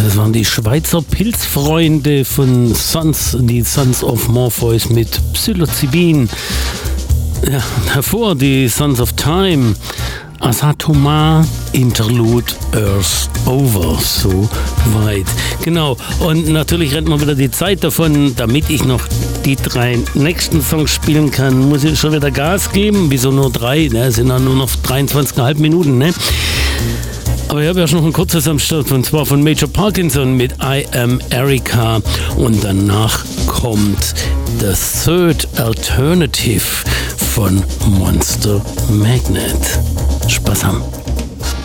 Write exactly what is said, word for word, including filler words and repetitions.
das waren die Schweizer Pilzfreunde von Sons, die Sons of Morpheus mit Psilocybin. Ja, davor die Sons of Time, Asatoma, Interlude, Earth Over, so weit. Genau, und natürlich rennt mir wieder die Zeit davon, damit ich noch die drei nächsten Songs spielen kann, muss ich schon wieder Gas geben. Wieso nur drei? Ne? Sind dann nur noch dreiundzwanzig Komma fünf Minuten, ne? Aber ich habe ja schon noch ein kurzes am Start, und zwar von Major Parkinson mit I Am Erica. Und danach kommt The Third Alternative von Monster Magnet. Spaß haben.